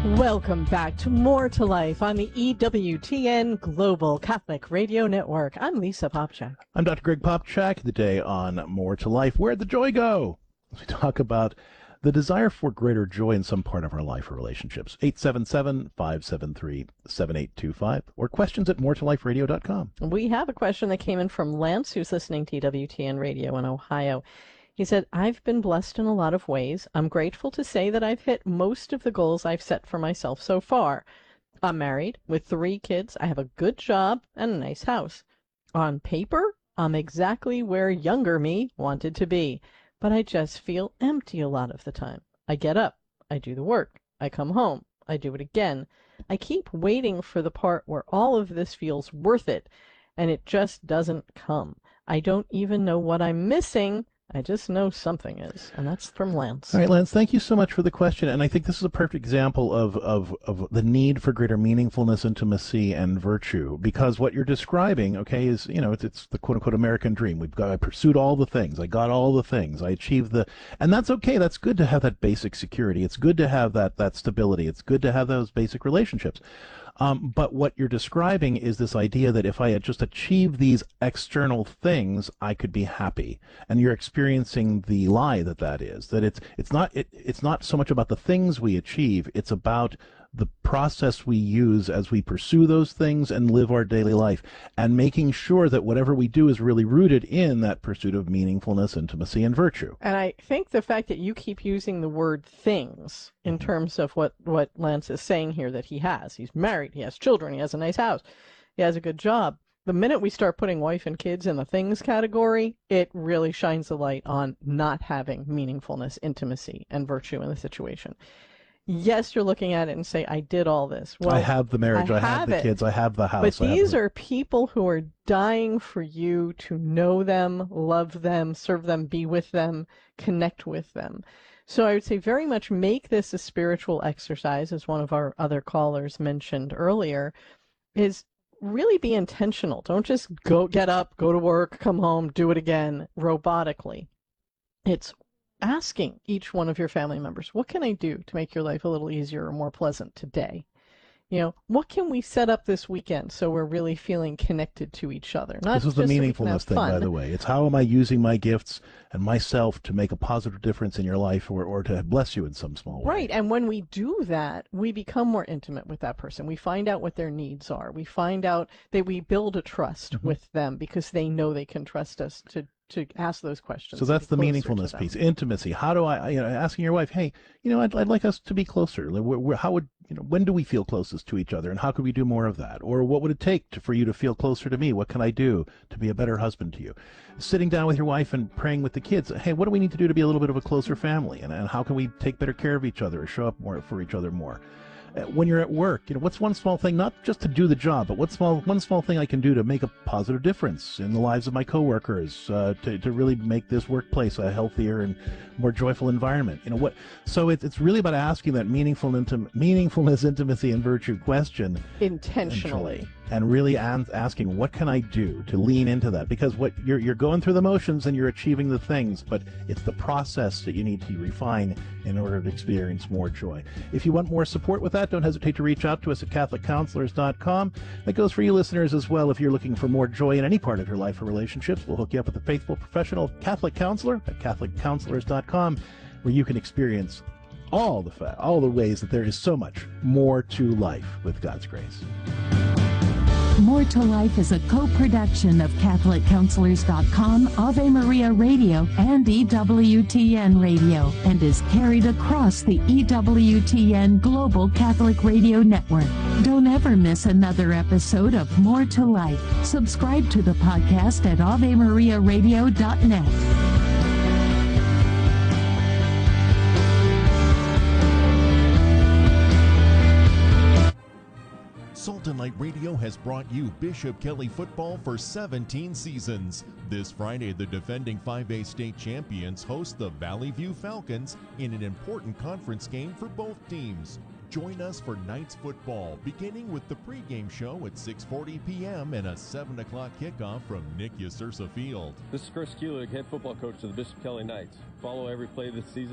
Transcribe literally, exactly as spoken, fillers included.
Welcome back to More to Life on the E W T N Global Catholic Radio Network. I'm Lisa Popchak. I'm Doctor Greg Popchak. Today on More to Life, where'd the joy go? As we talk about the desire for greater joy in some part of our life or relationships. eight seven seven, five seven three, seven eight two five or questions at more to life radio dot com. We have a question that came in from Lance, who's listening to E W T N Radio in Ohio. He said, I've been blessed in a lot of ways. I'm grateful to say that I've hit most of the goals I've set for myself so far. I'm married with three kids. I have a good job and a nice house. On paper, I'm exactly where younger me wanted to be, but I just feel empty a lot of the time. I get up, I do the work, I come home, I do it again. I keep waiting for the part where all of this feels worth it, and it just doesn't come. I don't even know what I'm missing. I just know something is, and that's from Lance. All right, Lance, thank you so much for the question, and I think this is a perfect example of, of, of the need for greater meaningfulness, intimacy, and virtue, because what you're describing, okay, is, you know, it's, it's the quote-unquote American dream. We've got, I pursued all the things, I got all the things, I achieved the, and that's okay, that's good to have that basic security, it's good to have that, that stability, it's good to have those basic relationships. Um, but what you're describing is this idea that if I had just achieved these external things, I could be happy. And you're experiencing the lie that that is, that it's it's not it, it's not so much about the things we achieve, it's about the process we use as we pursue those things and live our daily life, and making sure that whatever we do is really rooted in that pursuit of meaningfulness, intimacy, and virtue. And I think the fact that you keep using the word things in terms of what, what Lance is saying here that he has. He's married, he has children, he has a nice house, he has a good job. The minute we start putting wife and kids in the things category, it really shines the light on not having meaningfulness, intimacy, and virtue in the situation. Yes, you're looking at it and say, I did all this. Well, I have the marriage, I, I have, have the it, kids, I have the house. But I these have the... are people who are dying for you to know them, love them, serve them, be with them, connect with them. So I would say very much make this a spiritual exercise, as one of our other callers mentioned earlier, is really be intentional. Don't just go get up, go to work, come home, do it again robotically. It's asking each one of your family members, what can I do to make your life a little easier or more pleasant today? You know, what can we set up this weekend so we're really feeling connected to each other? Not this is the meaningfulness thing, by the way. It's how am I using my gifts and myself to make a positive difference in your life, or, or to bless you in some small way. Right, and when we do that, we become more intimate with that person. We find out what their needs are. We find out that we build a trust mm-hmm. with them because they know they can trust us to to ask those questions. So that's the meaningfulness piece. Intimacy. How do I, you know, asking your wife, hey, you know, I'd, I'd like us to be closer. We're, we're, how would, you know, when do we feel closest to each other, and how could we do more of that? Or what would it take to, for you to feel closer to me? What can I do to be a better husband to you? Sitting down with your wife and praying with the kids. Hey, what do we need to do to be a little bit of a closer family? And, and how can we take better care of each other or show up more for each other more? When you're at work, you know, what's one small thing, not just to do the job, but what small one small thing I can do to make a positive difference in the lives of my coworkers, uh, to to really make this workplace a healthier and more joyful environment. You know what? So it's it's really about asking that meaningful, intim- meaningfulness, intimacy, and virtue question intentionally, and really an- asking, what can I do to lean into that? Because what you're you're going through the motions and you're achieving the things, but it's the process that you need to refine in order to experience more joy. If you want more support with that, don't hesitate to reach out to us at catholic counselors dot com. That goes for you listeners as well. If you're looking for more joy in any part of your life or relationships, we'll hook you up with a faithful professional Catholic counselor at catholic counselors dot com, where you can experience all the fa- all the ways that there is so much more to life with God's grace. More to Life is a co-production of catholic counselors dot com, Ave Maria Radio, and E W T N Radio, and is carried across the E W T N Global Catholic Radio Network. Don't ever miss another episode of More to Life. Subscribe to the podcast at ave maria radio dot net. Salt and Light Radio has brought you Bishop Kelly football for seventeen seasons. This Friday, the defending five A state champions host the Valley View Falcons in an important conference game for both teams. Join us for Knights football, beginning with the pregame show at six forty p.m. and a seven o'clock kickoff from Nick Yasursa Field. This is Chris Kulik, head football coach of the Bishop Kelly Knights. Follow every play this season